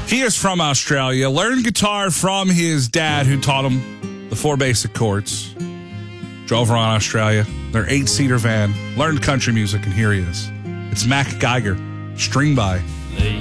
He is from Australia, learned guitar from his dad who taught him the 4 basic chords. Drove around Australia, their 8-seater van, learned country music, and here he is. It's Mac Geiger, String By.